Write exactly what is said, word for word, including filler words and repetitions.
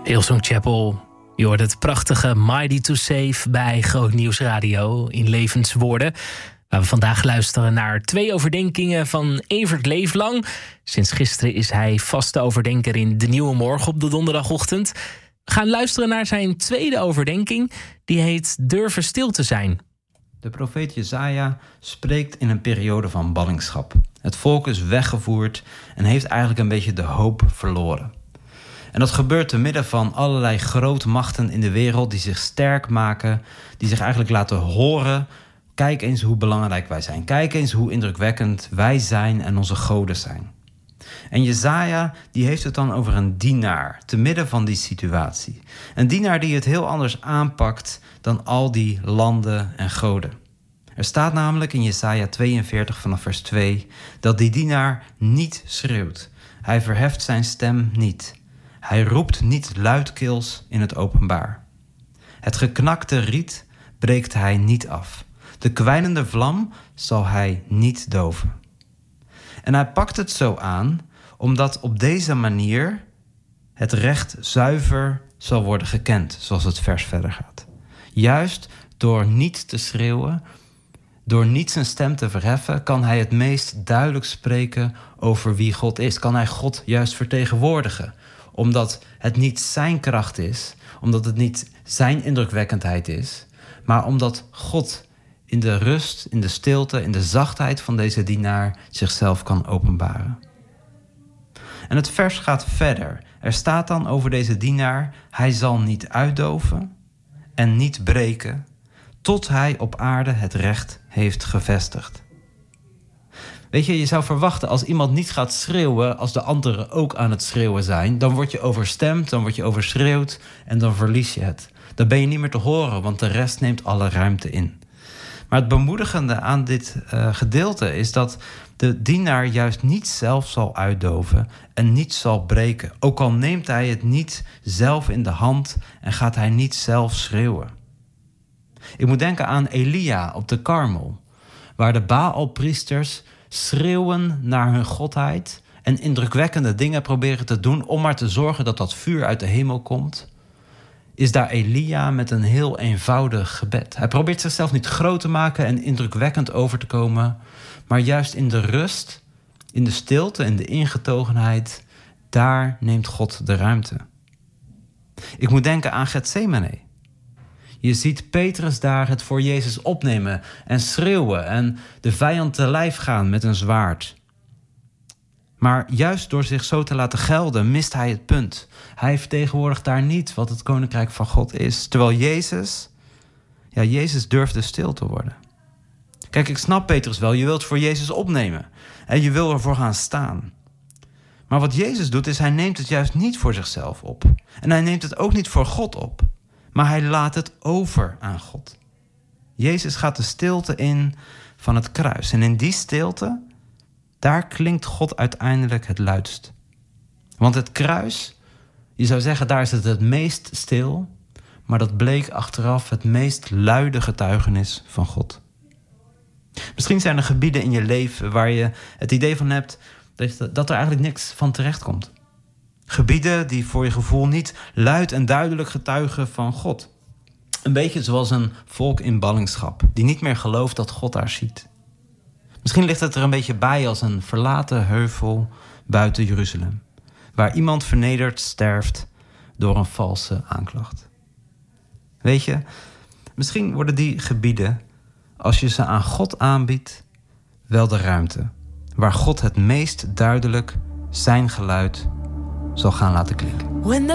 Hillsong Chapel. Je hoort het prachtige Mighty to Save bij Groot Nieuws Radio in Levenswoorden. Waar we vandaag luisteren naar twee overdenkingen van Evert Leeflang. Sinds gisteren is hij vaste overdenker in De Nieuwe Morgen op de donderdagochtend. We gaan luisteren naar zijn tweede overdenking. Die heet Durven stil te zijn. De profeet Jesaja spreekt in een periode van ballingschap. Het volk is weggevoerd en heeft eigenlijk een beetje de hoop verloren. En dat gebeurt te midden van allerlei grootmachten in de wereld die zich sterk maken, die zich eigenlijk laten horen. Kijk eens hoe belangrijk wij zijn. Kijk eens hoe indrukwekkend wij zijn en onze goden zijn. En Jesaja die heeft het dan over een dienaar te midden van die situatie. Een dienaar die het heel anders aanpakt dan al die landen en goden. Er staat namelijk in Jesaja tweeënveertig vanaf vers twee dat die dienaar niet schreeuwt. Hij verheft zijn stem niet. Hij roept niet luidkeels in het openbaar. Het geknakte riet breekt hij niet af. De kwijnende vlam zal hij niet doven. En hij pakt het zo aan, omdat op deze manier het recht zuiver zal worden gekend, zoals het vers verder gaat. Juist door niet te schreeuwen, door niet zijn stem te verheffen, kan hij het meest duidelijk spreken over wie God is. Kan hij God juist vertegenwoordigen, omdat het niet zijn kracht is, omdat het niet zijn indrukwekkendheid is, maar omdat God in de rust, in de stilte, in de zachtheid van deze dienaar zichzelf kan openbaren. En het vers gaat verder. Er staat dan over deze dienaar: hij zal niet uitdoven en niet breken, tot hij op aarde het recht heeft gevestigd. Weet je, je zou verwachten als iemand niet gaat schreeuwen als de anderen ook aan het schreeuwen zijn, dan word je overstemd, dan word je overschreeuwd en dan verlies je het. Dan ben je niet meer te horen, want de rest neemt alle ruimte in. Maar het bemoedigende aan dit uh, gedeelte is dat de dienaar juist niet zelf zal uitdoven en niet zal breken. Ook al neemt hij het niet zelf in de hand en gaat hij niet zelf schreeuwen. Ik moet denken aan Elia op de Karmel, waar de Baalpriesters schreeuwen naar hun godheid en indrukwekkende dingen proberen te doen om maar te zorgen dat dat vuur uit de hemel komt. Is daar Elia met een heel eenvoudig gebed. Hij probeert zichzelf niet groot te maken en indrukwekkend over te komen, maar juist in de rust, in de stilte, in de ingetogenheid, daar neemt God de ruimte. Ik moet denken aan Getsemane. Je ziet Petrus daar het voor Jezus opnemen en schreeuwen en de vijand te lijf gaan met een zwaard. Maar juist door zich zo te laten gelden, mist hij het punt. Hij vertegenwoordigt daar niet wat het koninkrijk van God is. Terwijl Jezus, ja, Jezus durfde stil te worden. Kijk, ik snap Petrus wel, je wilt voor Jezus opnemen. En je wil ervoor gaan staan. Maar wat Jezus doet, is hij neemt het juist niet voor zichzelf op. En hij neemt het ook niet voor God op. Maar hij laat het over aan God. Jezus gaat de stilte in van het kruis. En in die stilte, daar klinkt God uiteindelijk het luidst. Want het kruis, je zou zeggen, daar is het het meest stil, maar dat bleek achteraf het meest luide getuigenis van God. Misschien zijn er gebieden in je leven waar je het idee van hebt dat er eigenlijk niks van terecht komt. Gebieden die voor je gevoel niet luid en duidelijk getuigen van God. Een beetje zoals een volk in ballingschap, die niet meer gelooft dat God daar ziet. Misschien ligt het er een beetje bij als een verlaten heuvel buiten Jeruzalem, waar iemand vernederd sterft door een valse aanklacht. Weet je, misschien worden die gebieden, als je ze aan God aanbiedt, wel de ruimte waar God het meest duidelijk zijn geluid zal gaan laten klinken.